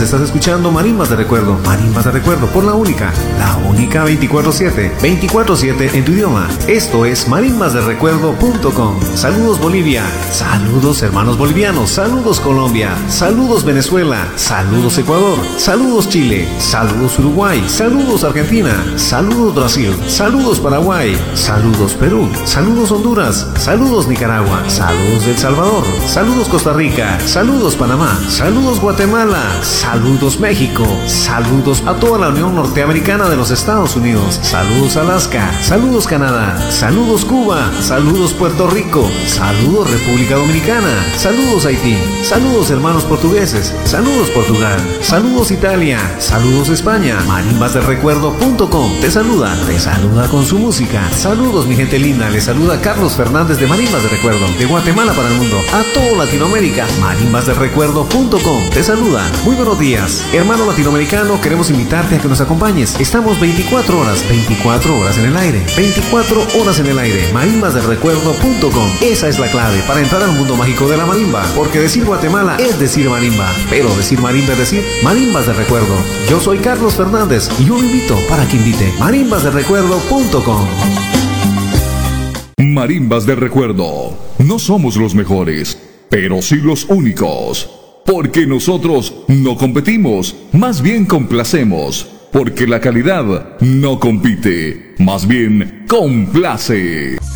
estás escuchando Marimbas de Recuerdo. Marimbas de Recuerdo por la única 24/7. 24/7 en tu idioma. Esto es marimbasderecuerdo.com. Saludos Bolivia. Saludos hermanos bolivianos. Saludos Colombia. Saludos Venezuela. Saludos Ecuador. Saludos Chile. Saludos Uruguay. Saludos Argentina. Saludos Brasil. Saludos Paraguay. Saludos Perú. Saludos Honduras. Saludos Nicaragua. Saludos El Salvador. Saludos Costa Rica. Saludos Panamá. Saludos Guatemala. Saludos México. Saludos a toda la Unión Norteamericana de los Estados Unidos. Saludos Alaska. Saludos Canadá. Saludos Cuba. Saludos Puerto Rico. Saludos República Dominicana. Saludos Haití. Saludos hermanos portugueses. Saludos Portugal. Saludos Italia. Saludos España. Marimbasderecuerdo.com te saluda con su música. Saludos mi gente linda. Les saluda Carlos Fernández de Marimbas de Recuerdo, de Guatemala para el mundo, a toda Latinoamérica. Marimbasderecuerdo.com te saluda. Muy buenos días, hermano latinoamericano. Queremos invitarte a que nos acompañes. Estamos 24 horas en el aire. 24 horas en el aire. Marimbasderecuerdo.com. Esa es la clave para entrar al mundo mágico de la marimba. Porque decir Guatemala es decir marimba, pero decir marimba es decir Marimbas de Recuerdo. Yo soy Carlos Fernández y yo lo invito para que invite. Marimbasderecuerdo.com. Marimbas de Recuerdo. No somos los mejores, pero sí los únicos. Porque nosotros no competimos, más bien complacemos. Porque la calidad no compite, más bien complace.